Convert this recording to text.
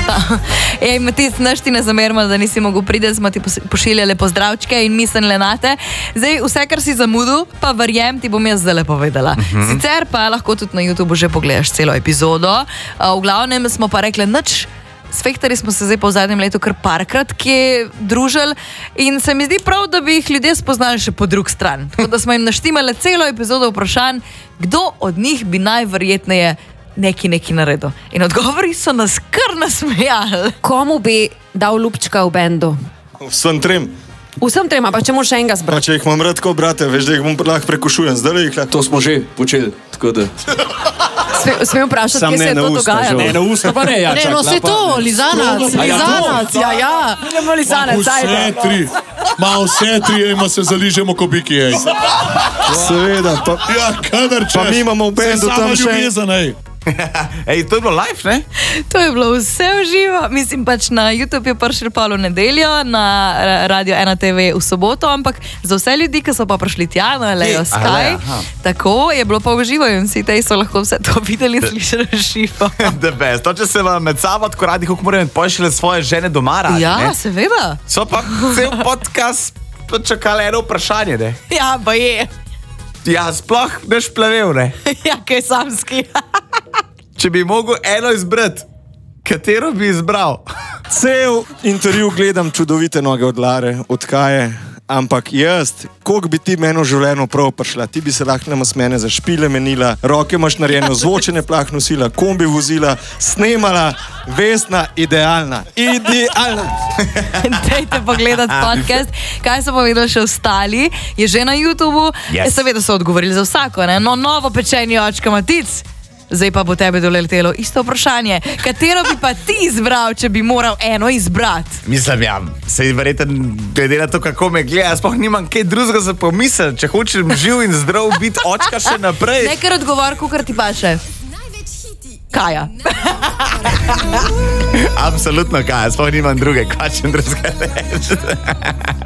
Ej, Matic, naš ti ne zamerimo, da nisi mogel priti, smo ti pošiljali pozdravčke in mislili na te. Zdaj, vse, kar si zamudil, pa verjem, ti bom jaz zdaj povedala. Sicer pa lahko tudi na YouTubeu že pogledaš celo epizodo. V glavnem smo pa rekli, nič, s Fehtarji smo se zdaj po zadnjem letu kar parkrat kje družili in se mi zdi prav, da bi jih ljudje spoznali še po drug stran. Tako da smo jim naštimali celo epizodo vprašanj, kdo od njih bi najverjetneje neki naredil. In odgovori so nas kar nasmejali. Komu bi dal lupčka v bendu? Vsem trem. Vsem trema, pa če moraš še enega Pa zbrati. če jih imam rad kot brate, veš, da jih bom lahko prekušujem. Zdaj jih lahko. To smo že počeli, tako da... Smem vprašati, Sam kje se ne je na to usta, dogajalo? žal. Ne, na usta pa ne, ja. Ne, no, se to, Lizanac, ja. Idemo Lizanac, ajde. Vse tri, ima se zaližemo kobiki, ej. Seveda, pa, Ja, kadar češ. pa mi imamo v bendu tam še... ljubezen, ej. Ej, to je bilo live, ne? To je bilo vse v živo. Mislim pač na YouTube je prišel pa v nedeljo, na Radio 1 TV v soboto, ampak za vse ljudi, ki so pa prišli tja na Leo Sky, tako je bilo pa v živo in vsi tej so lahko vse to videli in slišali v živo. The best. To, če se vam med sabo tako radi, kako morajo pošljati svoje žene doma radi, Ja, ne? seveda. So pa cel podcast čakali eno vprašanje, ne? Ja, pa je. Ja, sploh neš plevel, ne? Ja, kaj samski. Če bi mogel eno izbrati, katero bi izbral? Cel intervju gledam čudovite noge od Lare, od Kaje, ampak jaz, koliko bi ti meni v življenju prav prišla, ti bi se lahko nama s mene za špile menila, roke imaš narejeno, zvočene plah nosila, kombi vozila, snemala, Vesna, idealna. Idealna. Dajte pogledati podcast. Kaj so povedali še ostali, je že na YouTubeu. Yes. Seveda so odgovorili za vsako, ne? No, novo pečenje očka Matic. Zdaj pa bo tebe doletelo isto vprašanje. Katero bi pa ti izbral, če bi moral eno izbrati? Mislim, ja, sej verjetno, glede na to, kako me gleda, sploh nimam kaj drugega za pomisliti. Če hočem živ in zdrav biti očka še naprej. Nekaj odgovor, kar ti paše. Kaja. Absolutno kaj, sploh nimam druge, kaj če drugega reči.